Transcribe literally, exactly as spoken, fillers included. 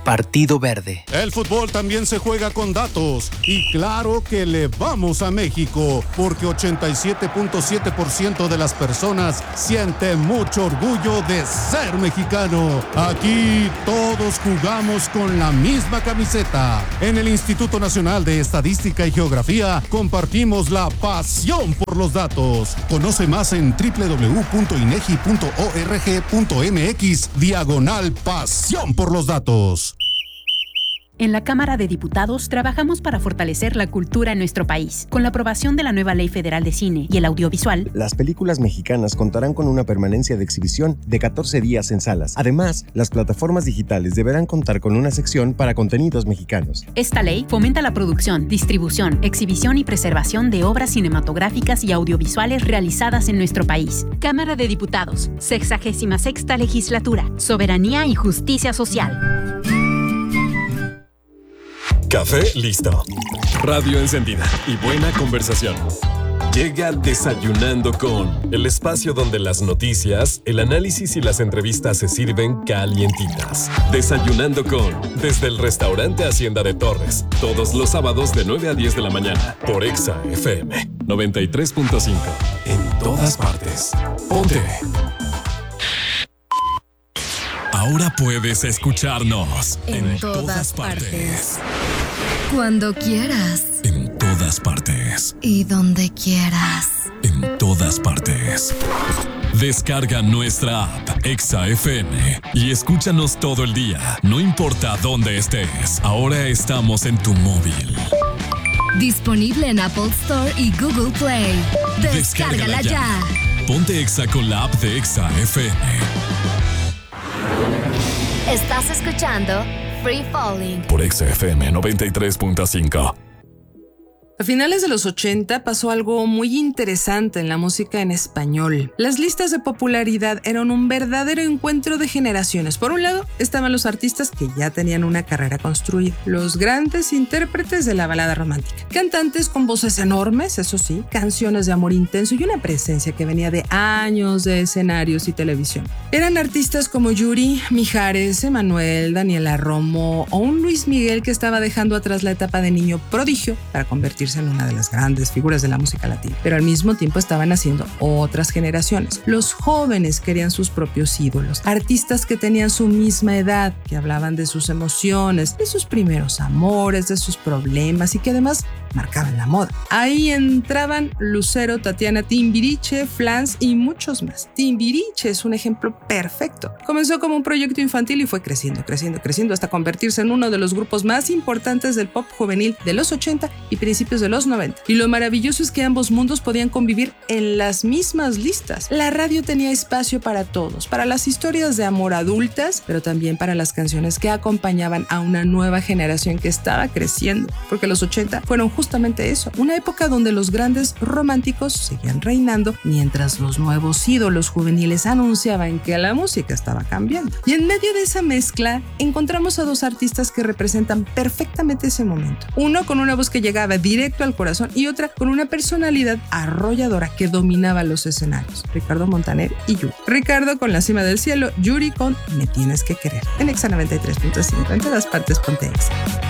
Partido Verde. El fútbol también se juega con datos. Y claro que le vamos a México, porque ochenta y siete punto siete por ciento de las personas siente mucho orgullo de ser mexicano. Aquí todos jugamos con la misma camiseta. En el Instituto Nacional de Estadística y Geografía compartimos la pasión por los datos. Conoce más en doble u doble u doble u punto inegi punto org punto mx diagonal pasión por los datos. En la Cámara de Diputados trabajamos para fortalecer la cultura en nuestro país. Con la aprobación de la nueva Ley Federal de Cine y el Audiovisual, las películas mexicanas contarán con una permanencia de exhibición de catorce días en salas. Además, las plataformas digitales deberán contar con una sección para contenidos mexicanos. Esta ley fomenta la producción, distribución, exhibición y preservación de obras cinematográficas y audiovisuales realizadas en nuestro país. Cámara de Diputados, sexagésima sexta Legislatura, Soberanía y Justicia Social. Café listo. Radio encendida y buena conversación. Llega Desayunando con, el espacio donde las noticias, el análisis y las entrevistas se sirven calientitas. Desayunando con, desde el restaurante Hacienda de Torres, todos los sábados de nueve a diez de la mañana, por Exa F M noventa y tres punto cinco. En todas partes. Ponte. Ahora puedes escucharnos en, en todas, todas partes. partes. Cuando quieras. En todas partes. Y donde quieras. En todas partes. Descarga nuestra app Exa F M y escúchanos todo el día, no importa dónde estés. Ahora estamos en tu móvil. Disponible en Apple Store y Google Play. Descárgala, Descárgala ya. ya. Ponte Exa con la app de Exa F M. Estás escuchando Free Falling por Exa F M noventa y tres punto cinco. A finales de los ochenta pasó algo muy interesante en la música en español. Las listas de popularidad eran un verdadero encuentro de generaciones. Por un lado, estaban los artistas que ya tenían una carrera construida, los grandes intérpretes de la balada romántica, cantantes con voces enormes, eso sí, canciones de amor intenso y una presencia que venía de años de escenarios y televisión. Eran artistas como Yuri, Mijares, Emanuel, Daniela Romo o un Luis Miguel que estaba dejando atrás la etapa de niño prodigio para convertirse en una de las grandes figuras de la música latina, pero al mismo tiempo estaban naciendo otras generaciones. Los jóvenes querían sus propios ídolos, artistas que tenían su misma edad, que hablaban de sus emociones, de sus primeros amores, de sus problemas y que además marcaban la moda. Ahí entraban Lucero, Tatiana, Timbiriche, Flans y muchos más. Timbiriche es un ejemplo perfecto. Comenzó como un proyecto infantil y fue creciendo, creciendo, creciendo hasta convertirse en uno de los grupos más importantes del pop juvenil de los ochenta y principios de los noventa. Y lo maravilloso es que ambos mundos podían convivir en las mismas listas. La radio tenía espacio para todos, para las historias de amor adultas, pero también para las canciones que acompañaban a una nueva generación que estaba creciendo, porque los ochenta fueron justamente eso, una época donde los grandes románticos seguían reinando mientras los nuevos ídolos juveniles anunciaban que la música estaba cambiando. Y en medio de esa mezcla encontramos a dos artistas que representan perfectamente ese momento. Uno con una voz que llegaba directo al corazón y otra con una personalidad arrolladora que dominaba los escenarios. Ricardo Montaner y Yuri. Ricardo con La Cima del Cielo, Yuri con Me Tienes que Querer. En Exa noventa y tres punto cinco, en todas partes ponte Exa.